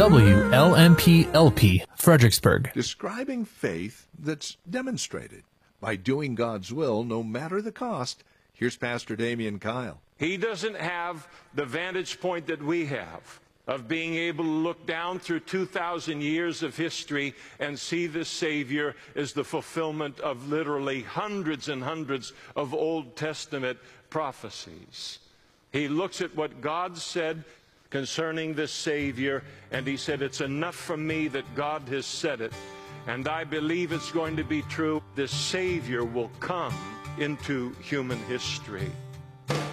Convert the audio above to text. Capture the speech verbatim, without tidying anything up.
W L M P L P, Fredericksburg. Describing faith that's demonstrated by doing God's will no matter the cost. Here's Pastor Damian Kyle. He doesn't have the vantage point that we have of being able to look down through two thousand years of history and see the Savior as the fulfillment of literally hundreds and hundreds of Old Testament prophecies. He looks at what God said concerning the Savior, and he said, it's enough for me that God has said it, and I believe it's going to be true. The Savior will come into human history.